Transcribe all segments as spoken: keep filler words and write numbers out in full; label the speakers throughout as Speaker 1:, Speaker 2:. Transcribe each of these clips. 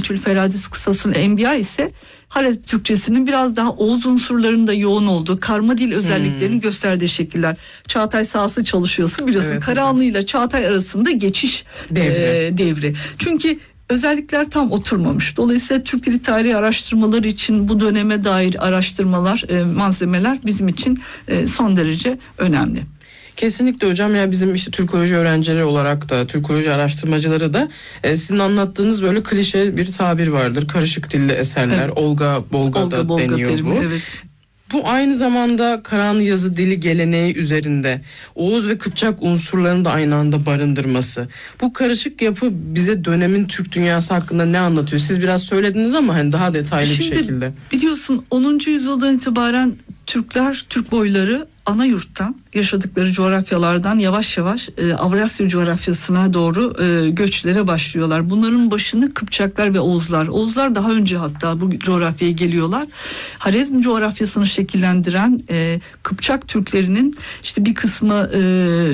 Speaker 1: Neçül Feradis Kısasül Enbiya ise Harezm Türkçesinin biraz daha Oğuz unsurlarının da yoğun olduğu, karma dil özelliklerini hmm. gösterdiği şekiller. Çağatay sahası çalışıyorsun biliyorsun. Evet, Karahanlı ile Çağatay arasında geçiş devri. E, devri. Çünkü özellikler tam oturmamış. Dolayısıyla Türk Dili Tarihi araştırmaları için bu döneme dair araştırmalar, e, malzemeler bizim için e, son derece önemli.
Speaker 2: Kesinlikle hocam, yani bizim işte Türkoloji öğrencileri olarak da, Türkoloji araştırmacıları da e, sizin anlattığınız böyle klişe bir tabir vardır. Karışık dilli eserler, evet. Olga Bolga Olga, da Bolga deniyor terimi, bu. Evet. Bu aynı zamanda Karahanlı yazı dili geleneği üzerinde Oğuz ve Kıpçak unsurlarını da aynı anda barındırması. Bu karışık yapı bize dönemin Türk dünyası hakkında ne anlatıyor? Siz biraz söylediniz ama hani daha detaylı Şimdi, bir şekilde.
Speaker 1: Biliyorsun onuncu yüzyıldan itibaren Türkler, Türk boyları ana yurttan, yaşadıkları coğrafyalardan yavaş yavaş e, Avrasya coğrafyasına doğru e, göçlere başlıyorlar. Bunların başını Kıpçaklar ve Oğuzlar. Oğuzlar daha önce hatta bu coğrafyaya geliyorlar. Harezm coğrafyasını şekillendiren e, Kıpçak Türklerinin işte bir kısmı e,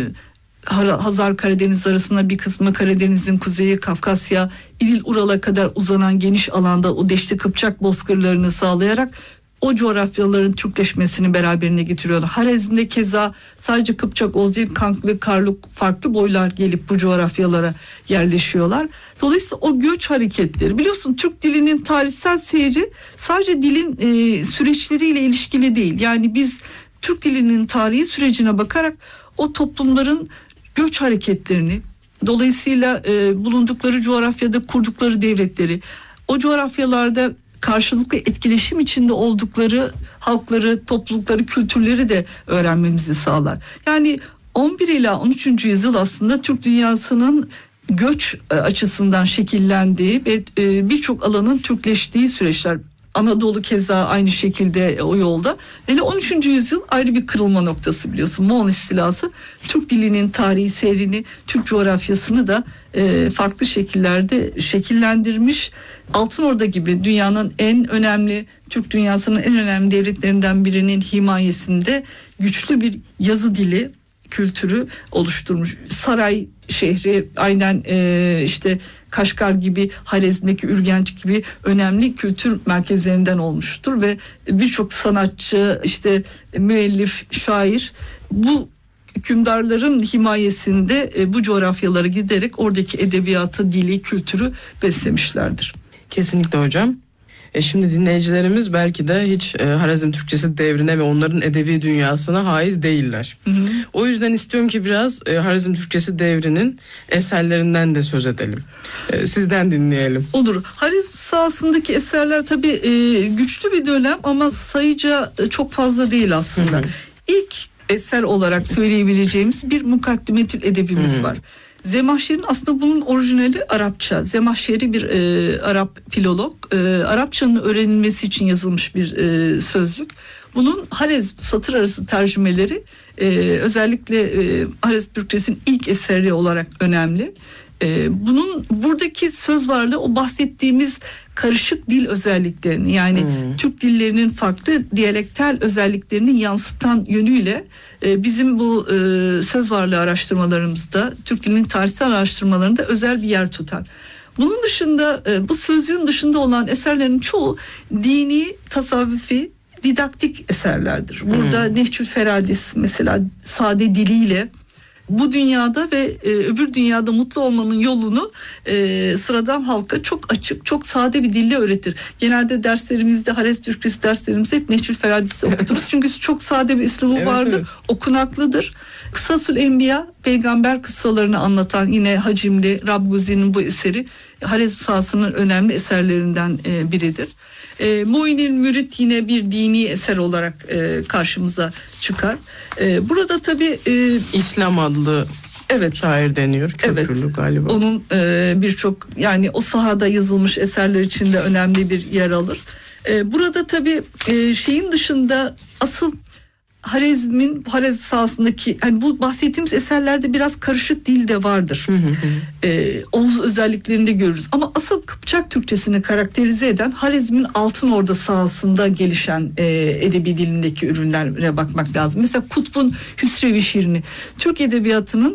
Speaker 1: Hazar Karadeniz arasında, bir kısmı Karadeniz'in kuzeyi, Kafkasya, İdil Ural'a kadar uzanan geniş alanda o Deşti Kıpçak bozkırlarını sağlayarak o coğrafyaların Türkleşmesini beraberine getiriyorlar. Harezm'de keza sadece Kıpçak, Oğuz değil, Kanklı, Karluk farklı boylar gelip bu coğrafyalara yerleşiyorlar. Dolayısıyla o göç hareketleri, biliyorsun Türk dilinin tarihsel seyri sadece dilin e, süreçleriyle ilişkili değil. Yani biz Türk dilinin tarihi sürecine bakarak o toplumların göç hareketlerini, dolayısıyla e, bulundukları coğrafyada kurdukları devletleri, o coğrafyalarda karşılıklı etkileşim içinde oldukları halkları, toplulukları, kültürleri de öğrenmemizi sağlar. Yani on bir ila on üçüncü yüzyıl aslında Türk dünyasının göç açısından şekillendiği ve birçok alanın Türkleştiği süreçler. Anadolu keza aynı şekilde o yolda. Hele on üçüncü yüzyıl ayrı bir kırılma noktası biliyorsun. Moğol istilası Türk dilinin tarihi seyrini, Türk coğrafyasını da e, farklı şekillerde şekillendirmiş. Altınorda gibi dünyanın en önemli, Türk dünyasının en önemli devletlerinden birinin himayesinde güçlü bir yazı dili kültürü oluşturmuş. Saray şehri aynen e, işte Kaşgar gibi, Harezm'deki Ürgenç gibi önemli kültür merkezlerinden olmuştur ve birçok sanatçı, işte müellif, şair bu hükümdarların himayesinde e, bu coğrafyalara giderek oradaki edebiyatı, dili, kültürü beslemişlerdir.
Speaker 2: Kesinlikle hocam. E şimdi dinleyicilerimiz belki de hiç e, Harezm Türkçesi devrine ve onların edebi dünyasına haiz değiller. Hı hı. O yüzden istiyorum ki biraz e, Harezm Türkçesi devrinin eserlerinden de söz edelim. E, sizden dinleyelim.
Speaker 1: Olur. Harezm sahasındaki eserler tabii e, güçlü bir dönem ama sayıca e, çok fazla değil aslında. Hı hı. İlk eser olarak söyleyebileceğimiz bir Mukaddimetül Edebimiz hı. var. Zemahşer'in aslında bunun orijinali Arapça. Zemahşeri bir e, Arap filolog. E, Arapçanın öğrenilmesi için yazılmış bir e, sözlük. Bunun Harezm satır arası tercümeleri e, özellikle e, Harezm Türkçesinin ilk eseri olarak önemli. E, bunun buradaki söz varlığı o bahsettiğimiz karışık dil özelliklerini, yani hmm. Türk dillerinin farklı diyalektal özelliklerini yansıtan yönüyle e, bizim bu e, söz varlığı araştırmalarımızda, Türk dilinin tarihsel araştırmalarında özel bir yer tutar. Bunun dışında e, bu sözlüğün dışında olan eserlerin çoğu dini, tasavvufi, didaktik eserlerdir. Burada hmm. Nehçül Feradis mesela sade diliyle bu dünyada ve e, öbür dünyada mutlu olmanın yolunu e, sıradan halka çok açık, çok sade bir dille öğretir. Genelde derslerimizde, Harezm Türkçesi derslerimizde hep Nehçül Feradis'i okuturuz. Çünkü çok sade bir üslubu evet, vardır, evet. okunaklıdır. Kısasül Enbiya, peygamber kıssalarını anlatan yine hacimli Rabguzi'nin bu eseri Harezm sahasının önemli eserlerinden e, biridir. E, Mu'inil Mürit yine bir dini eser olarak e, karşımıza çıkar. E, burada tabii e,
Speaker 2: İslam adlı evet, şair deniyor. Kültürlü evet, galiba.
Speaker 1: Onun e, birçok yani o sahada yazılmış eserler içinde önemli bir yer alır. E, burada tabii e, şeyin dışında asıl Harezm'in Harezm sahasındaki hani bu bahsettiğimiz eserlerde biraz karışık dil de vardır. Hı hı hı. Ee, Oğuz özelliklerinde görürüz. Ama asıl Kıpçak Türkçesini karakterize eden Harezm'in Altınorda sahasında gelişen e, edebi dilindeki ürünlere bakmak lazım. Mesela Kutbun Hüsrevi şiirini, Türk edebiyatının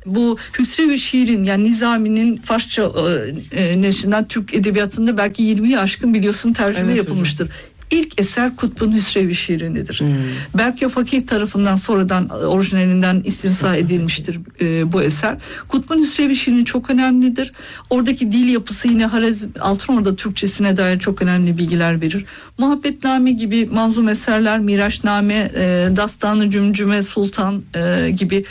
Speaker 1: Bu Hüsrev-i Şiir'in yani Nizami'nin Farsça e, neşrinden Türk edebiyatında belki yirmiyi aşkın biliyorsun tercüme evet, yapılmıştır. Hocam. İlk eser Kutb'un Hüsrev-i Şiir'indedir. Hmm. Berke Fakih tarafından sonradan orijinalinden istinsa edilmiştir e, bu eser. Kutb'un Hüsrev-i Şiir'i çok önemlidir. Oradaki dil yapısı yine Harezm, Altınorda Türkçesine dair çok önemli bilgiler verir. Muhabbetname gibi manzum eserler, Miraçname, e, Dastan-ı Cümcüme Sultan e, gibi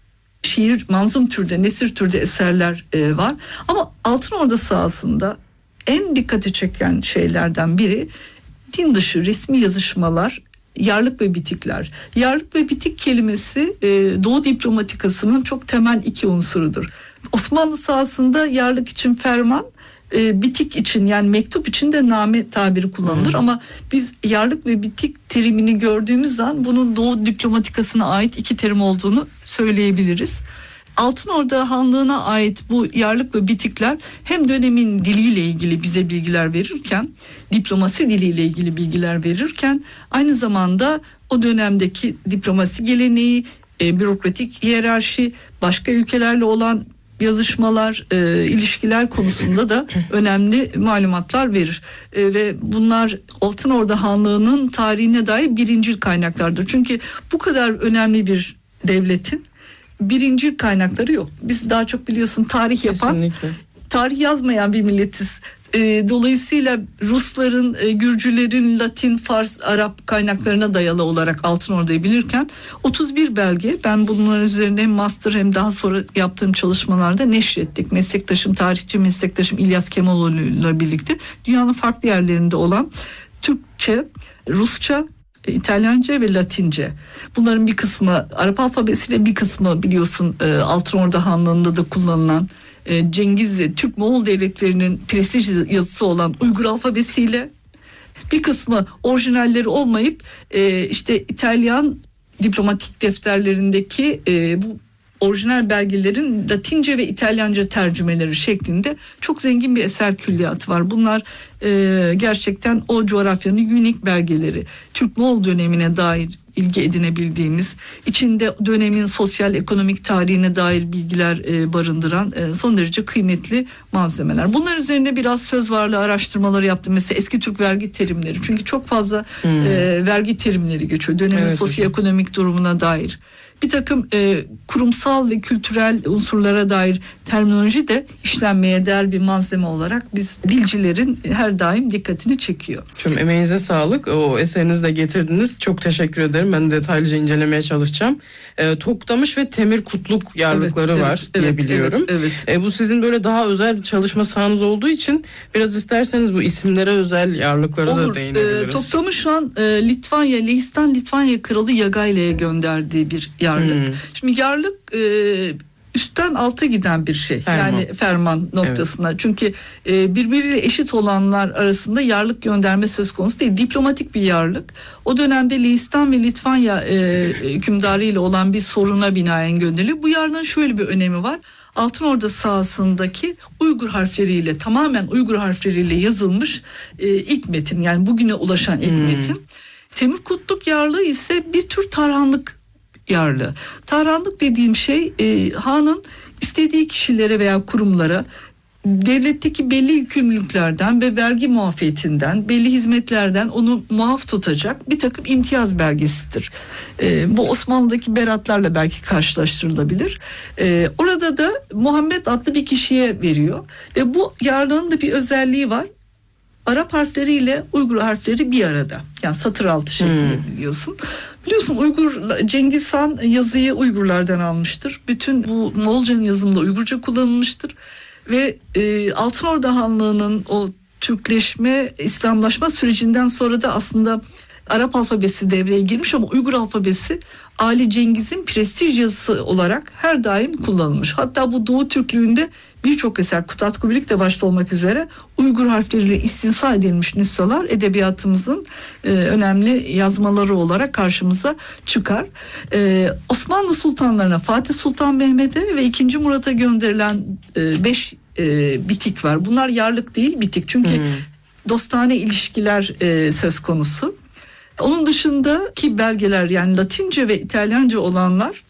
Speaker 1: şiir, manzum türde, nesir türde eserler e, var. Ama Altınorda sahasında en dikkati çeken şeylerden biri din dışı resmi yazışmalar, yarlık ve bitikler. Yarlık ve bitik kelimesi e, Doğu diplomatikasının çok temel iki unsurudur. Osmanlı sahasında yarlık için ferman, e, bitik için yani mektup için de name tabiri kullanılır. Hmm. Ama biz yarlık ve bitik terimini gördüğümüz zaman bunun Doğu diplomatikasına ait iki terim olduğunu söyleyebiliriz. Altınorda Hanlığı'na ait bu yarlık ve bitikler hem dönemin diliyle ilgili bize bilgiler verirken, diplomasi diliyle ilgili bilgiler verirken aynı zamanda o dönemdeki diplomasi geleneği, e, bürokratik hiyerarşi, başka ülkelerle olan yazışmalar, e, ilişkiler konusunda da önemli malumatlar verir. E, ve bunlar Altınorda Hanlığı'nın tarihine dair birincil kaynaklardır. Çünkü bu kadar önemli bir devletin birincil kaynakları yok. Biz daha çok biliyorsun tarih yapan, kesinlikle, tarih yazmayan bir milletiz. E, dolayısıyla Rusların, e, Gürcülerin, Latin, Fars, Arap kaynaklarına dayalı olarak Altınordu'yu bilirken otuz bir belge, ben bunların üzerine hem master hem daha sonra yaptığım çalışmalarda neşrettik. Meslektaşım, tarihçi meslektaşım İlyas Kemaloğlu'yla birlikte dünyanın farklı yerlerinde olan Türkçe, Rusça, İtalyanca ve Latince. Bunların bir kısmı Arap alfabesiyle, bir kısmı biliyorsun e, Altınorda Hanlığı'nda da kullanılan e, Cengiz ve Türk Moğol devletlerinin prestij yazısı olan Uygur alfabesiyle, bir kısmı orijinalleri olmayıp e, işte İtalyan diplomatik defterlerindeki e, bu orijinal belgelerin Latince ve İtalyanca tercümeleri şeklinde çok zengin bir eser külliyatı var. Bunlar e, gerçekten o coğrafyanın unik belgeleri. Türk-Moğol dönemine dair ilgi edinebildiğimiz, içinde dönemin sosyal ekonomik tarihine dair bilgiler e, barındıran e, son derece kıymetli malzemeler. Bunlar üzerine biraz söz varlığı araştırmaları yaptım. Mesela eski Türk vergi terimleri. Çünkü çok fazla hmm. e, vergi terimleri geçiyor. Dönemin evet, sosyoekonomik durumuna dair. Bir takım e, kurumsal ve kültürel unsurlara dair terminoloji de işlenmeye değer bir malzeme olarak biz dilcilerin her daim dikkatini çekiyor.
Speaker 2: Tüm emeğinize sağlık. O eserinizi de getirdiniz. Çok teşekkür ederim. Ben detaylıca incelemeye çalışacağım. E, Toktamış ve Temir Kutluk yarlıkları evet, var evet, diye biliyorum. Evet, evet. E, bu sizin böyle daha özel bir çalışma sahanız olduğu için biraz isterseniz bu isimlere özel yarlıklara Olur. da değinebiliriz. E,
Speaker 1: Toktamış Han e, Litvanya, Lehistan Litvanya Kralı Yagaile'ye gönderdiği bir yarlık. Hmm. Şimdi yarlık e, üstten alta giden bir şey. Ferman. Yani ferman noktasına. Evet. Çünkü e, birbiriyle eşit olanlar arasında yarlık gönderme söz konusu değil. Diplomatik bir yarlık. O dönemde Lehistan ve Litvanya e, hükümdarı ile olan bir soruna binaen gönderiliyor. Bu yarlığın şöyle bir önemi var. Altınorda sahasındaki Uygur harfleriyle, tamamen Uygur harfleriyle yazılmış e, ilk metin. Yani bugüne ulaşan ilk hmm. metin. Temür Kutluk yarlığı ise bir tür tarhanlık yarlığı. Tarhanlık dediğim şey e, hanın istediği kişilere veya kurumlara devletteki belli yükümlülüklerden ve vergi muafiyetinden, belli hizmetlerden onu muaf tutacak bir takım imtiyaz belgesidir. E, bu Osmanlı'daki beratlarla belki karşılaştırılabilir. E, orada da Muhammed adlı bir kişiye veriyor ve bu yarlığın da bir özelliği var. Arap harfleriyle Uygur harfleri bir arada. Yani satır altı şeklinde hmm. biliyorsun. Biliyorsun Uygur, Cengiz Han yazıyı Uygurlardan almıştır. Bütün bu Moğolcanın yazımında Uygurca kullanılmıştır. Ve e, Altınorda Hanlığı'nın o Türkleşme, İslamlaşma sürecinden sonra da aslında Arap alfabesi devreye girmiş ama Uygur alfabesi Ali Cengiz'in prestij yazısı olarak her daim kullanılmış. Hatta bu Doğu Türklüğünde birçok eser, Kutat Kubilik de başta olmak üzere Uygur harfleriyle istinsa edilmiş nüshalar edebiyatımızın e, önemli yazmaları olarak karşımıza çıkar. E, Osmanlı sultanlarına Fatih Sultan Mehmet'e ve ikinci Murat'a gönderilen e, beş e, bitik var. Bunlar yarlık değil, bitik. Çünkü hmm. dostane ilişkiler e, söz konusu. Onun dışındaki belgeler, yani Latince ve İtalyanca olanlar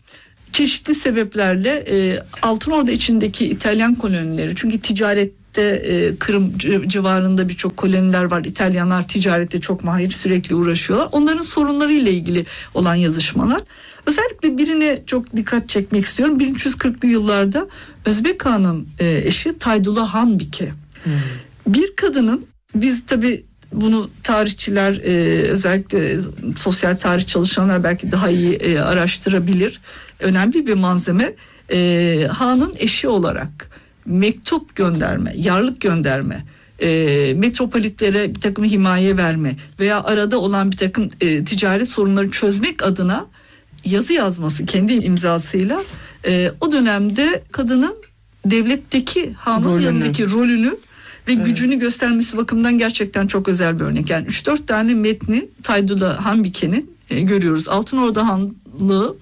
Speaker 1: çeşitli sebeplerle e, Altınordu içindeki İtalyan kolonileri, çünkü ticarette e, Kırım civarında birçok koloniler var. İtalyanlar ticarette çok mahir, sürekli uğraşıyorlar. Onların sorunları ile ilgili olan yazışmalar. Özellikle birine çok dikkat çekmek istiyorum. bin üç yüz kırklı yıllarda Özbek Han'ın e, eşi Taydullah Hanbike. Hmm. Bir kadının, biz tabii bunu tarihçiler, e, özellikle sosyal tarih çalışanlar belki daha iyi e, araştırabilir. Önemli bir malzeme. E, Han'ın eşi olarak mektup gönderme, yarlık gönderme, e, metropolitlere bir takım himaye verme veya arada olan bir takım e, ticari sorunları çözmek adına yazı yazması kendi imzasıyla e, o dönemde kadının devletteki Han'ın rolünü. yanındaki rolünü ve evet. gücünü göstermesi bakımından gerçekten çok özel bir örnek. Yani üç dört tane metni Taydullah Hanbike'nin e, görüyoruz. Altınordu Hanlığı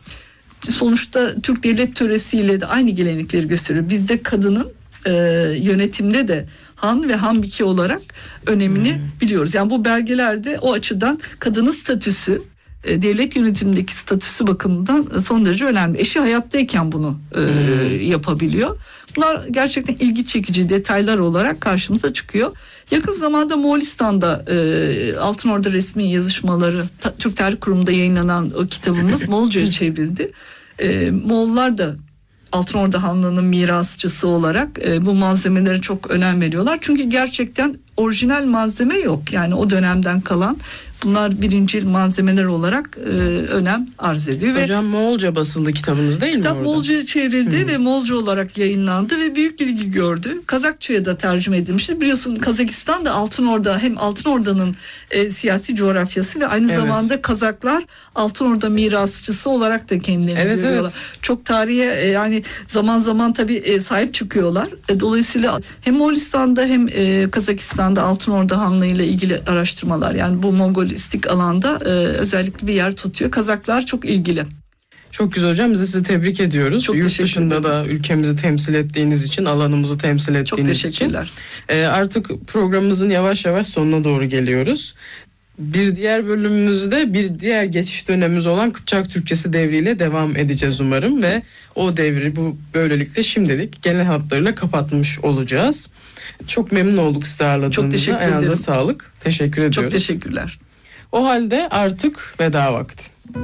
Speaker 1: sonuçta Türk devlet töresiyle de aynı gelenekleri gösteriyor. Bizde kadının e, yönetimde de Han ve Hanbike olarak önemini hmm. biliyoruz. Yani bu belgelerde o açıdan kadının statüsü, e, devlet yönetimindeki statüsü bakımından son derece önemli. Eşi hayattayken bunu e, hmm. yapabiliyor. Bunlar gerçekten ilgi çekici detaylar olarak karşımıza çıkıyor. Yakın zamanda Moğolistan'da e, Altınordu resmi yazışmaları, ta, Türk Tarih Kurumu'nda yayınlanan o kitabımız Moğolca'ya çevrildi. E, Moğollar da Altınordu Hanlığı'nın mirasçısı olarak e, bu malzemelere çok önem veriyorlar. Çünkü gerçekten orijinal malzeme yok. Yani o dönemden kalan bunlar birincil malzemeler olarak e, önem arz ediyor.
Speaker 2: Hocam ve Moğolca basıldı kitabınız değil
Speaker 1: kitap
Speaker 2: mi orada?
Speaker 1: Moğolca'ya çevrildi hmm. ve Moğolca olarak yayınlandı ve büyük ilgi gördü. Kazakça'ya da tercüme edilmişti. Biliyorsun Kazakistan da Altınordu, hem Altınordu'nun e, siyasi coğrafyası ve aynı evet. zamanda Kazaklar Altınordu mirasçısı olarak da kendilerini evet, görüyorlar. Evet. Çok tarihe e, yani zaman zaman tabii e, sahip çıkıyorlar. E, dolayısıyla hem Moğolistan'da hem e, Kazakistan'da Altınordu Hanlığı ile ilgili araştırmalar, yani bu Mongol alanda e, özellikle bir yer tutuyor. Kazaklar çok ilgili.
Speaker 2: Çok güzel hocam. Biz sizi tebrik ediyoruz. Çok Yurt dışında da ülkemizi temsil ettiğiniz için, alanımızı temsil ettiğiniz
Speaker 1: çok teşekkürler.
Speaker 2: için. E, artık programımızın yavaş yavaş sonuna doğru geliyoruz. Bir diğer bölümümüzde bir diğer geçiş dönemimiz olan Kıpçak Türkçesi devriyle devam edeceğiz umarım ve o devri bu böylelikle şimdilik genel hatlarıyla kapatmış olacağız. Çok memnun olduk sizi ağırladığınızda.
Speaker 1: Çok teşekkür ederim.
Speaker 2: Ayağınıza sağlık. Teşekkür ediyoruz.
Speaker 1: Çok teşekkürler.
Speaker 2: O halde artık veda vakti.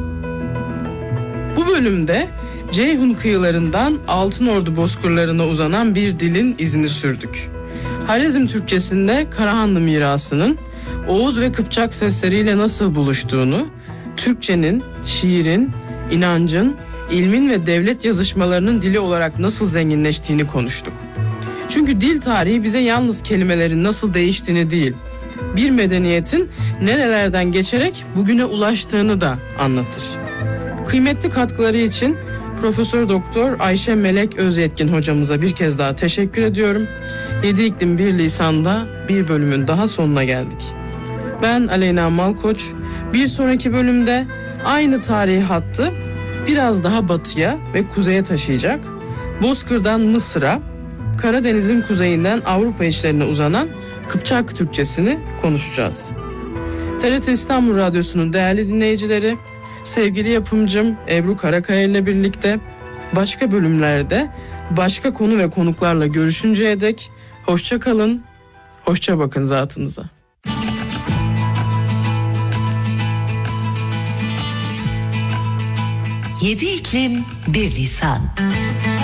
Speaker 2: Bu bölümde Ceyhun kıyılarından Altınordu bozkırlarına uzanan bir dilin izini sürdük. Harezm Türkçesinde Karahanlı mirasının Oğuz ve Kıpçak sesleriyle nasıl buluştuğunu, Türkçenin, şiirin, inancın, ilmin ve devlet yazışmalarının dili olarak nasıl zenginleştiğini konuştuk. Çünkü dil tarihi bize yalnız kelimelerin nasıl değiştiğini değil, bir medeniyetin nerelerden geçerek bugüne ulaştığını da anlatır. Kıymetli katkıları için Profesör Doktor Ayşe Melek Özyetkin hocamıza bir kez daha teşekkür ediyorum. Yedi İklim Bir Lisan'da bir bölümün daha sonuna geldik. Ben Aleyna Malkoç. Bir sonraki bölümde aynı tarihi hattı biraz daha batıya ve kuzeye taşıyacak. Bozkır'dan Mısır'a, Karadeniz'in kuzeyinden Avrupa içlerine uzanan Kıpçak Türkçesini konuşacağız. T R T İstanbul Radyosu'nun değerli dinleyicileri, sevgili yapımcım Ebru Karakaya ile birlikte başka bölümlerde başka konu ve konuklarla görüşünceye dek hoşça kalın, hoşça bakın zatınıza.
Speaker 3: Yedi iklim bir lisan.